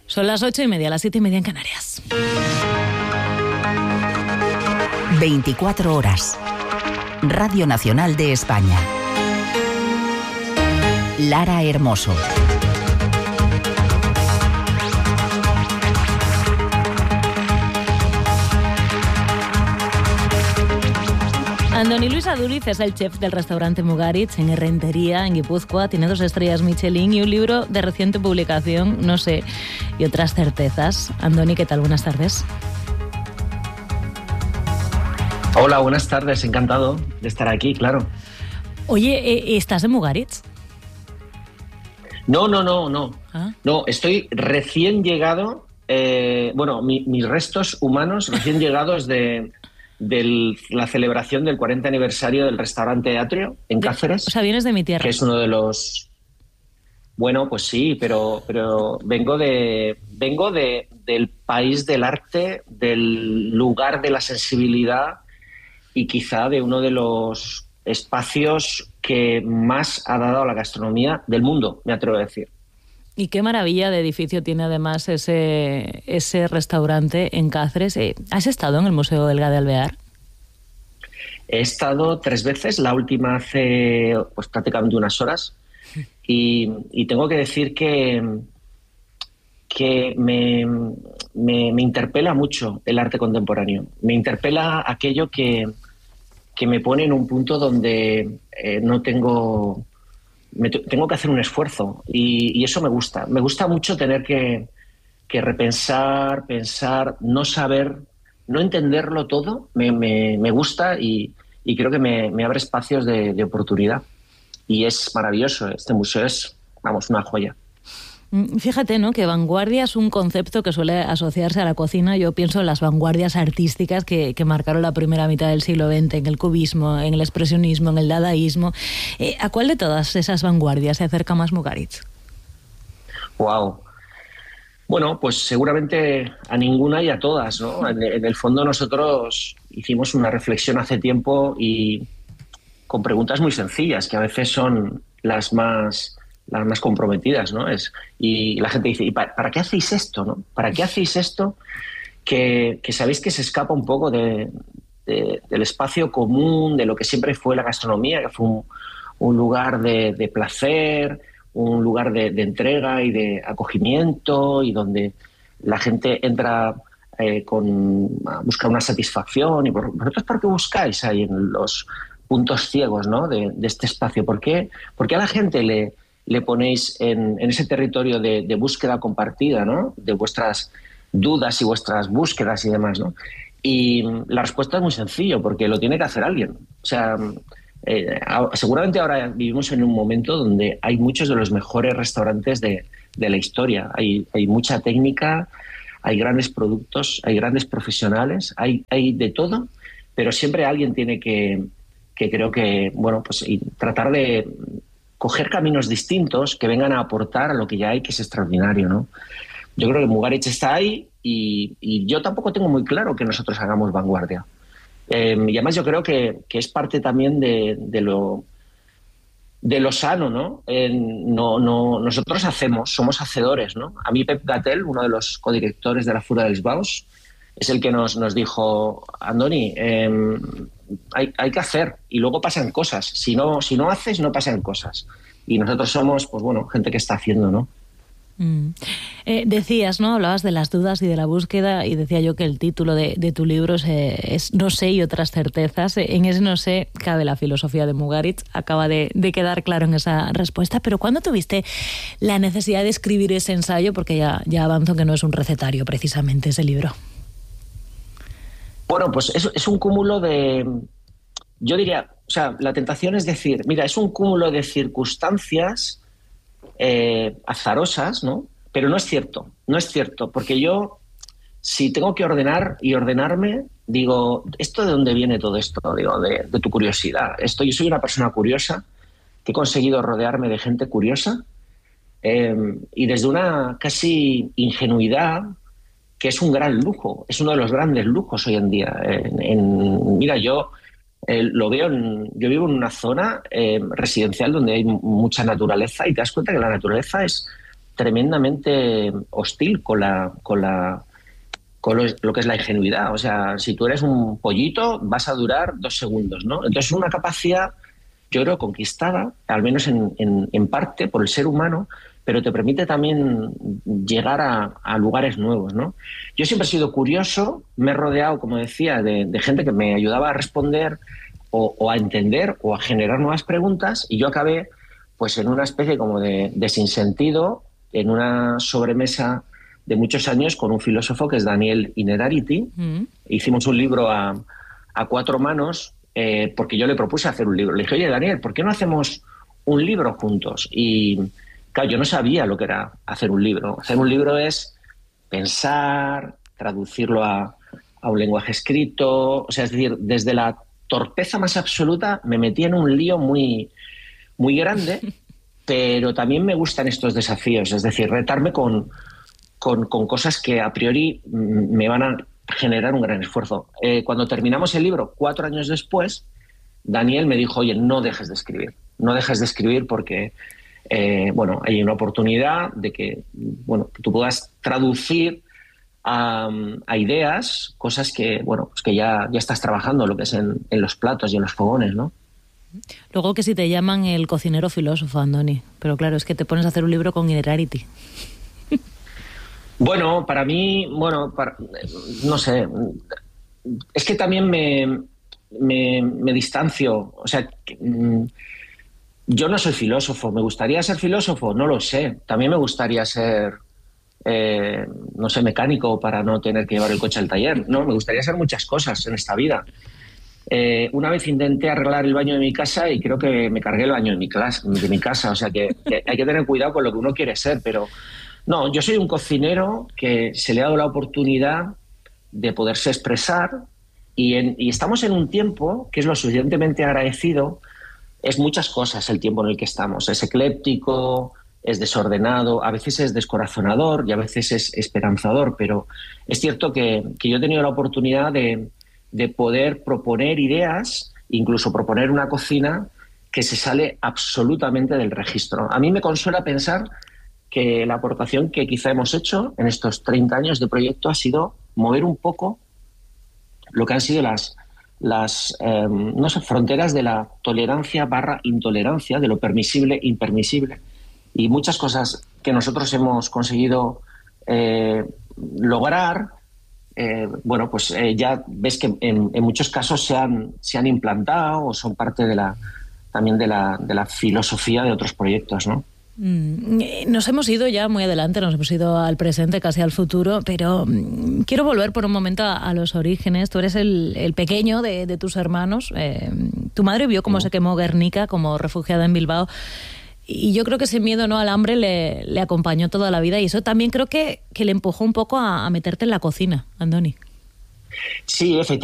Son las 8:30, las 7:30 en Canarias. 24 horas. Radio Nacional de España. Lara Hermoso. Andoni Luis Aduriz es el chef del restaurante Mugaritz en Errentería, en Guipúzcoa. Tiene 2 estrellas Michelin y un libro de reciente publicación, No sé, y otras certezas. Andoni, ¿qué tal? Buenas tardes. Hola, buenas tardes. Encantado de estar aquí, claro. Oye, ¿estás en Mugaritz? No. ¿Ah? No, estoy recién llegado. Mis restos humanos recién llegados de la celebración del 40 aniversario del restaurante Atrio en Cáceres. O sea, vienes de mi tierra. Que es uno de los... Bueno, pues sí, pero vengo del país del arte, del lugar de la sensibilidad y quizá de uno de los espacios que más ha dado a la gastronomía del mundo, me atrevo a decir. Y qué maravilla de edificio tiene además ese restaurante en Cáceres. ¿Has estado en el Museo Belga de Alvear? He estado 3 veces, la última hace pues prácticamente unas horas, y tengo que decir que me interpela mucho el arte contemporáneo. Me interpela aquello que me pone en un punto donde tengo que hacer un esfuerzo, y eso me gusta. Me gusta mucho tener que repensar, pensar, no saber, no entenderlo todo. Me gusta y creo que me abre espacios de oportunidad. Y es maravilloso. Este museo es, una joya. Fíjate, ¿no?, que vanguardia es un concepto que suele asociarse a la cocina. Yo pienso en las vanguardias artísticas que marcaron la primera mitad del siglo XX, en el cubismo, en el expresionismo, en el dadaísmo. ¿A cuál de todas esas vanguardias se acerca más Mugaritz? Wow. Bueno, pues seguramente a ninguna y a todas, ¿no? En el fondo nosotros hicimos una reflexión hace tiempo y con preguntas muy sencillas, que a veces son las más comprometidas, ¿no? Y la gente dice, ¿y para qué hacéis esto, no? ¿Para qué hacéis esto que sabéis que se escapa un poco del espacio común, de lo que siempre fue la gastronomía, que fue un lugar de placer, un lugar de entrega y de acogimiento, y donde la gente entra a buscar una satisfacción? ¿Y vosotros por qué buscáis ahí en los puntos ciegos, ¿no?, de este espacio? ¿Por qué a la gente le ponéis en ese territorio de búsqueda compartida, ¿no?, de vuestras dudas y vuestras búsquedas y demás, ¿no? Y la respuesta es muy sencilla, porque lo tiene que hacer alguien. O sea, seguramente ahora vivimos en un momento donde hay muchos de los mejores restaurantes de la historia. Hay mucha técnica, hay grandes productos, hay grandes profesionales, hay de todo, pero siempre alguien tiene que creo que, y tratar de coger caminos distintos que vengan a aportar a lo que ya hay, que es extraordinario, ¿no? Yo creo que Mugaritz está ahí, y yo tampoco tengo muy claro que nosotros hagamos vanguardia. Y además yo creo que es parte también de lo sano, ¿no? Nosotros somos hacedores, ¿no? A mí Pep Gatell, uno de los codirectores de la Fura dels Baus, es el que nos dijo, Andoni, hay que hacer, y luego pasan cosas. Si no haces, no pasan cosas. Y nosotros somos, gente que está haciendo, ¿no? Decías, ¿no?, hablabas de las dudas y de la búsqueda, y decía yo que el título de tu libro es No sé y otras certezas. En ese no sé cabe la filosofía de Mugaritz. Acaba de quedar claro en esa respuesta. Pero ¿cuándo tuviste la necesidad de escribir ese ensayo? Porque ya avanzo que no es un recetario precisamente ese libro. Bueno, pues es un cúmulo de... Yo diría, la tentación es decir, mira, es un cúmulo de circunstancias azarosas, ¿no? Pero no es cierto, porque yo, si tengo que ordenar y ordenarme, digo, ¿esto de dónde viene todo esto? Digo, de tu curiosidad. Yo soy una persona curiosa, que he conseguido rodearme de gente curiosa, y desde una casi ingenuidad, que es un gran lujo, es uno de los grandes lujos hoy en día. Mira, yo lo veo, yo vivo en una zona residencial donde hay mucha naturaleza, y te das cuenta que la naturaleza es tremendamente hostil con lo que es la ingenuidad. O sea, si tú eres un pollito, vas a durar 2 segundos, ¿no? Entonces, una capacidad, yo creo, conquistada, al menos en parte, por el ser humano, pero te permite también llegar a lugares nuevos, ¿no? Yo siempre he sido curioso, me he rodeado, como decía, de gente que me ayudaba a responder o a entender o a generar nuevas preguntas, y yo acabé pues en una especie como de sinsentido, en una sobremesa de muchos años con un filósofo que es Daniel Innerarity. Hicimos un libro a 4 manos, porque yo le propuse hacer un libro. Le dije, oye, Daniel, ¿por qué no hacemos un libro juntos? Y claro, yo no sabía lo que era hacer un libro. Hacer un libro es pensar, traducirlo a un lenguaje escrito. O sea, es decir, desde la torpeza más absoluta me metí en un lío muy, muy grande, pero también me gustan estos desafíos. Es decir, retarme con cosas que a priori me van a generar un gran esfuerzo. Cuando terminamos el libro, 4 años después, Daniel me dijo, oye, no dejes de escribir. No dejes de escribir porque hay una oportunidad de que tú puedas traducir a ideas cosas que, pues que ya estás trabajando, lo que es en los platos y en los fogones, ¿no? Luego que si te llaman el cocinero filósofo, Andoni, pero claro, es que te pones a hacer un libro con Innerarity. Bueno, para mí, no sé, es que también me distancio. O sea, yo no soy filósofo. ¿Me gustaría ser filósofo? No lo sé. También me gustaría ser, no sé, mecánico para no tener que llevar el coche al taller. No, me gustaría ser muchas cosas en esta vida. Una vez intenté arreglar el baño de mi casa y creo que me cargué el baño de mi casa. O sea, que hay que tener cuidado con lo que uno quiere ser, pero... No, yo soy un cocinero que se le ha dado la oportunidad de poderse expresar y estamos en un tiempo que es lo suficientemente agradecido. Es muchas cosas el tiempo en el que estamos. Es ecléptico, es desordenado, a veces es descorazonador y a veces es esperanzador, pero es cierto que yo he tenido la oportunidad de poder proponer ideas, incluso proponer una cocina que se sale absolutamente del registro. A mí me consuela pensar que la aportación que quizá hemos hecho en estos 30 años de proyecto ha sido mover un poco lo que han sido las fronteras de la tolerancia/intolerancia, de lo permisible, impermisible, y muchas cosas que nosotros hemos conseguido lograr, ya ves que en muchos casos se han implantado o son parte también de la filosofía de otros proyectos, ¿no? Nos hemos ido ya muy adelante, nos hemos ido al presente, casi al futuro, pero quiero volver por un momento a los orígenes. Tú eres el pequeño de tus hermanos. Tu madre vio cómo se quemó Guernica como refugiada en Bilbao, y yo creo que ese miedo, ¿no?, al hambre le acompañó toda la vida, y eso también creo que le empujó un poco a meterte en la cocina, Andoni. Sí, efectivamente.